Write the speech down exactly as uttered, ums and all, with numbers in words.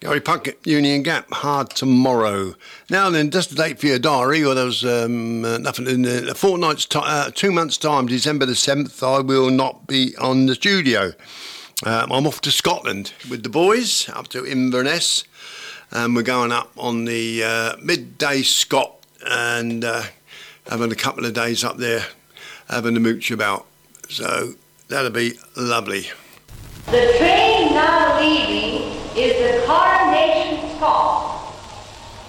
Gary Puckett, Union Gap, hard tomorrow. Now then, just a date for your diary, or there was um, uh, nothing in a fortnight's time, uh, two months' time, December the seventh, I will not be on the studio. Um, I'm off to Scotland with the boys, up to Inverness, and we're going up on the uh, midday Scot and uh, having a couple of days up there, having a mooch about. So that'll be lovely. The train now leaving is the Coronation Scot.